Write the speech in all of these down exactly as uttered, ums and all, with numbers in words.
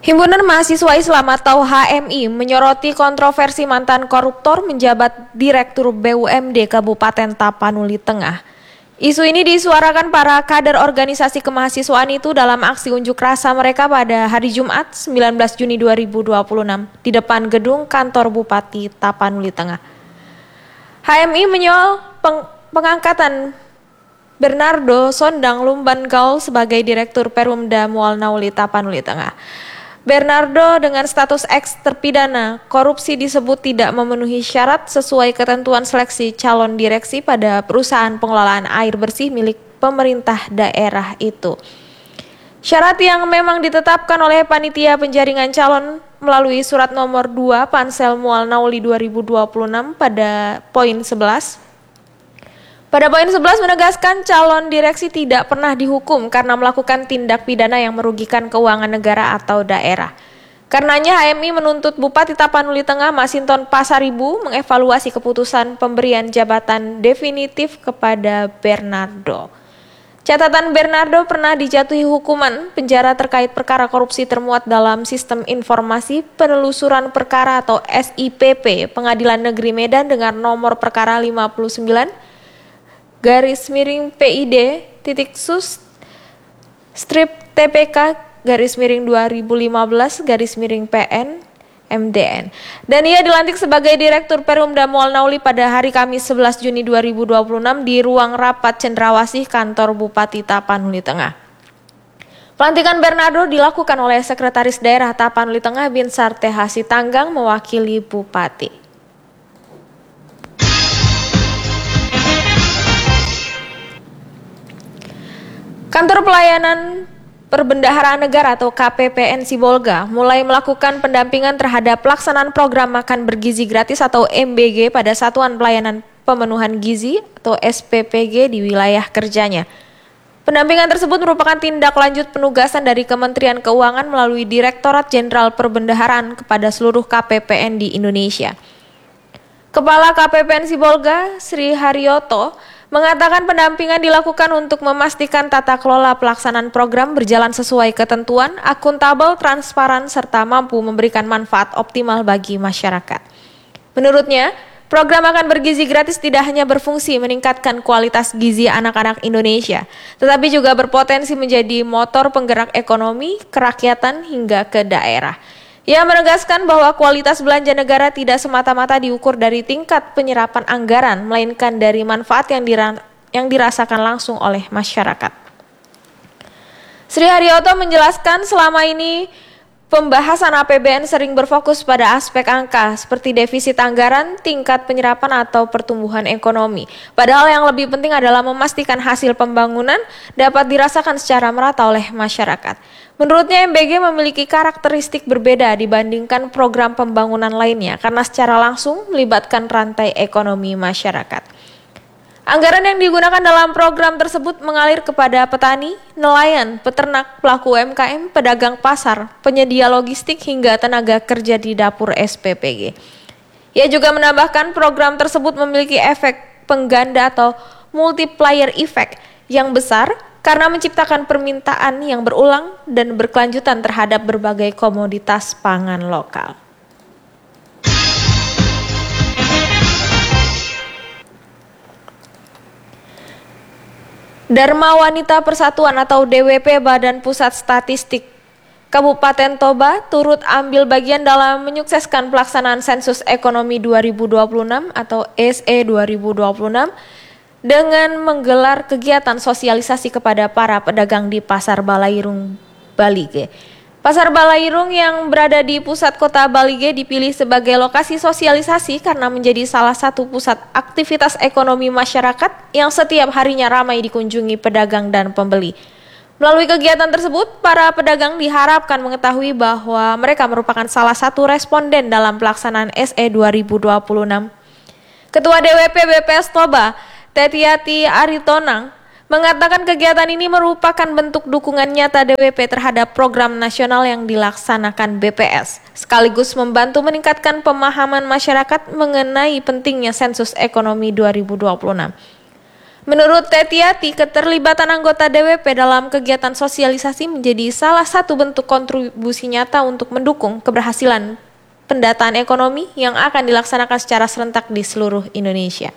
Himpunan Mahasiswa Islam atau H M I menyoroti kontroversi mantan koruptor menjabat Direktur B U M D Kabupaten Tapanuli Tengah. Isu ini disuarakan para kader organisasi kemahasiswaan itu dalam aksi unjuk rasa mereka pada hari Jumat sembilan belas Juni dua ribu dua puluh enam di depan gedung kantor Bupati Tapanuli Tengah. H M I menyoal peng- pengangkatan Bernardo Sondang Lumban Gaul sebagai Direktur Perumda Mual Nauli Tapanuli Tengah. Bernardo dengan status eks terpidana korupsi disebut tidak memenuhi syarat sesuai ketentuan seleksi calon direksi pada perusahaan pengelolaan air bersih milik pemerintah daerah itu. Syarat yang memang ditetapkan oleh panitia penjaringan calon melalui surat nomor dua Pansel Mual Nauli dua ribu dua puluh enam pada poin sebelas. Pada poin sebelas menegaskan calon direksi tidak pernah dihukum karena melakukan tindak pidana yang merugikan keuangan negara atau daerah. Karenanya H M I menuntut Bupati Tapanuli Tengah Masinton Pasaribu mengevaluasi keputusan pemberian jabatan definitif kepada Bernardo. Catatan Bernardo pernah dijatuhi hukuman penjara terkait perkara korupsi termuat dalam Sistem Informasi Penelusuran Perkara atau S I P P Pengadilan Negeri Medan dengan nomor perkara lima puluh sembilan garis miring P I D titik sus strip T P K garis miring dua ribu lima belas garis miring P N M D N dan ia dilantik sebagai Direktur Perumda Mual Nauli pada hari Kamis sebelas Juni dua ribu dua puluh enam di ruang rapat Cendrawasih kantor Bupati Tapanuli Tengah. Pelantikan Bernardo dilakukan oleh Sekretaris Daerah Tapanuli Tengah Binsar T H Sitanggang mewakili Bupati. Kantor Pelayanan Perbendaharaan Negara atau K P P N Sibolga mulai melakukan pendampingan terhadap pelaksanaan program makan bergizi gratis atau M B G pada Satuan Pelayanan Pemenuhan Gizi atau S P P G di wilayah kerjanya. Pendampingan tersebut merupakan tindak lanjut penugasan dari Kementerian Keuangan melalui Direktorat Jenderal Perbendaharaan kepada seluruh K P P N di Indonesia. Kepala K P P N Sibolga, Sri Haryoto, mengatakan pendampingan dilakukan untuk memastikan tata kelola pelaksanaan program berjalan sesuai ketentuan, akuntabel, transparan, serta mampu memberikan manfaat optimal bagi masyarakat. Menurutnya, program makan bergizi gratis tidak hanya berfungsi meningkatkan kualitas gizi anak-anak Indonesia, tetapi juga berpotensi menjadi motor penggerak ekonomi, kerakyatan, hingga ke daerah. Ia menegaskan bahwa kualitas belanja negara tidak semata-mata diukur dari tingkat penyerapan anggaran, melainkan dari manfaat yang, dira- yang dirasakan langsung oleh masyarakat. Sri Haryoto menjelaskan selama ini pembahasan A P B N sering berfokus pada aspek angka seperti defisit anggaran, tingkat penyerapan atau pertumbuhan ekonomi. Padahal yang lebih penting adalah memastikan hasil pembangunan dapat dirasakan secara merata oleh masyarakat. Menurutnya M B G memiliki karakteristik berbeda dibandingkan program pembangunan lainnya karena secara langsung melibatkan rantai ekonomi masyarakat. Anggaran yang digunakan dalam program tersebut mengalir kepada petani, nelayan, peternak, pelaku U M K M, pedagang pasar, penyedia logistik hingga tenaga kerja di dapur S P P G. Ia juga menambahkan program tersebut memiliki efek pengganda atau multiplier effect yang besar karena menciptakan permintaan yang berulang dan berkelanjutan terhadap berbagai komoditas pangan lokal. Dharma Wanita Persatuan atau D W P Badan Pusat Statistik Kabupaten Toba turut ambil bagian dalam menyukseskan pelaksanaan Sensus Ekonomi dua ribu dua puluh enam atau S E dua ribu dua puluh enam dengan menggelar kegiatan sosialisasi kepada para pedagang di Pasar Balairung, Balige. Pasar Balairung yang berada di pusat kota Balige dipilih sebagai lokasi sosialisasi karena menjadi salah satu pusat aktivitas ekonomi masyarakat yang setiap harinya ramai dikunjungi pedagang dan pembeli. Melalui kegiatan tersebut, para pedagang diharapkan mengetahui bahwa mereka merupakan salah satu responden dalam pelaksanaan S E dua ribu dua puluh enam. Ketua D W P B P S Toba, Tetiati Aritonang, mengatakan kegiatan ini merupakan bentuk dukungan nyata D W P terhadap program nasional yang dilaksanakan B P S, sekaligus membantu meningkatkan pemahaman masyarakat mengenai pentingnya sensus ekonomi dua ribu dua puluh enam. Menurut Tetiati, keterlibatan anggota D W P dalam kegiatan sosialisasi menjadi salah satu bentuk kontribusi nyata untuk mendukung keberhasilan pendataan ekonomi yang akan dilaksanakan secara serentak di seluruh Indonesia.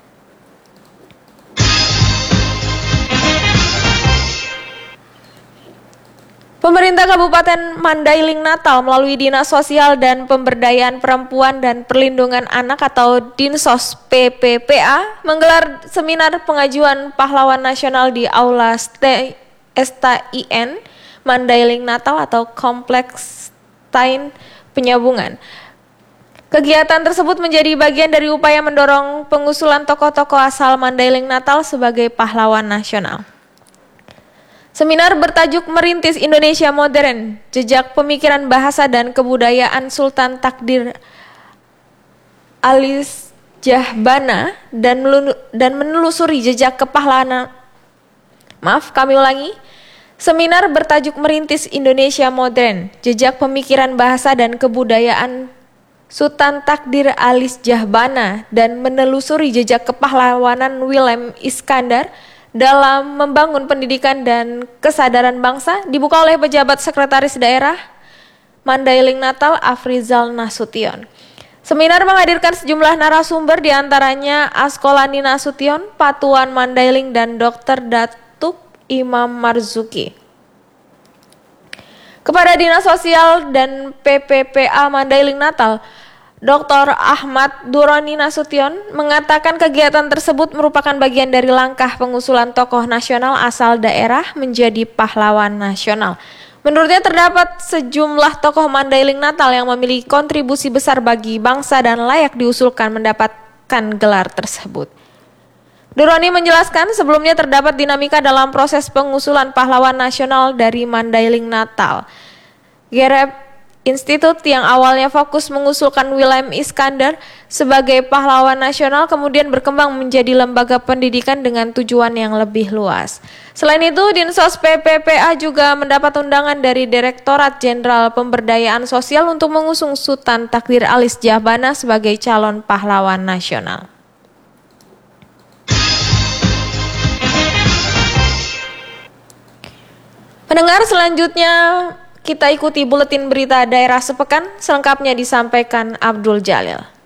Pemerintah Kabupaten Mandailing Natal melalui Dinas Sosial dan Pemberdayaan Perempuan dan Perlindungan Anak atau Dinsos P P P A menggelar seminar pengajuan pahlawan nasional di Aula S T I N Mandailing Natal atau Kompleks Tain Penyambungan. Kegiatan tersebut menjadi bagian dari upaya mendorong pengusulan tokoh-tokoh asal Mandailing Natal sebagai pahlawan nasional. Seminar bertajuk Merintis Indonesia Modern, Jejak Pemikiran Bahasa dan Kebudayaan Sultan Takdir Alis Jahbana dan, dan menelusuri jejak kepahlawanan. Maaf, kami ulangi. Seminar bertajuk Merintis Indonesia Modern, Jejak Pemikiran Bahasa dan Kebudayaan Sultan Takdir Alis Jahbana dan menelusuri jejak kepahlawanan Willem Iskandar dalam membangun pendidikan dan kesadaran bangsa dibuka oleh pejabat sekretaris daerah Mandailing Natal Afrizal Nasution. Seminar menghadirkan sejumlah narasumber diantaranya Askolani Nasution, Patuan Mandailing dan Dokter Datuk Imam Marzuki. Kepada Dinas Sosial dan P P P A Mandailing Natal, Doktor Ahmad Durrani Nasution mengatakan kegiatan tersebut merupakan bagian dari langkah pengusulan tokoh nasional asal daerah menjadi pahlawan nasional. Menurutnya terdapat sejumlah tokoh Mandailing Natal yang memiliki kontribusi besar bagi bangsa dan layak diusulkan mendapatkan gelar tersebut. Durrani menjelaskan sebelumnya terdapat dinamika dalam proses pengusulan pahlawan nasional dari Mandailing Natal. Gerep Institut yang awalnya fokus mengusulkan Willem Iskandar sebagai pahlawan nasional kemudian berkembang menjadi lembaga pendidikan dengan tujuan yang lebih luas. Selain itu, Dinsos P P P A juga mendapat undangan dari Direktorat Jenderal Pemberdayaan Sosial untuk mengusung Sultan Takdir Alis Jahbana sebagai calon pahlawan nasional. Pendengar, selanjutnya kita ikuti buletin berita daerah sepekan, selengkapnya disampaikan Abdul Jalil.